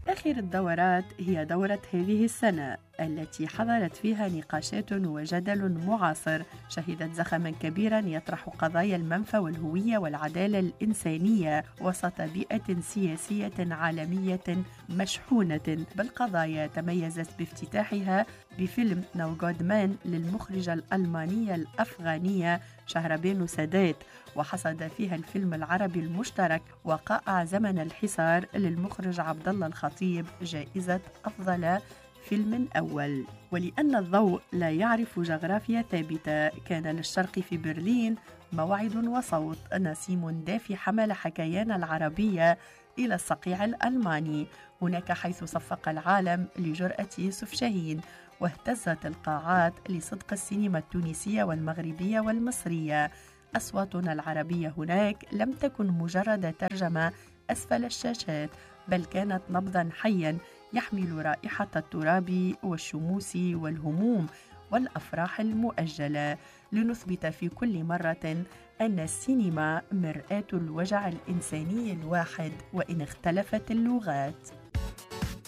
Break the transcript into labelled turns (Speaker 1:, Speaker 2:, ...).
Speaker 1: آخر الدورات هي دورة هذه السنة التي حضرت فيها نقاشات وجدل معاصر شهدت زخما كبيرا يطرح قضايا المنفى والهوية والعدالة الإنسانية وسط بيئة سياسية عالمية مشحونة بالقضايا. تميزت بافتتاحها بفيلم نو جود مان للمخرجة الألمانية الأفغانية شهربانو سادات، وحصد فيها الفيلم العربي المشترك وقائع زمن الحصار للمخرج عبد الله الخطيب جائزة أفضل فيلم أول. ولأن الضوء لا يعرف جغرافيا ثابتة، كان للشرق في برلين موعد وصوت. نسيم دافي حمل حكيان العربية إلى الصقيع الألماني، هناك حيث صفق العالم لجرأة يوسف شاهين، واهتزت القاعات لصدق السينما التونسية والمغربية والمصرية. أصواتنا العربية هناك لم تكن مجرد ترجمة أسفل الشاشات، بل كانت نبضاً حياً يحمل رائحة التراب والشموس والهموم والأفراح المؤجلة، لنثبت في كل مرة أن السينما مرآة الوجع الإنساني الواحد وإن اختلفت اللغات.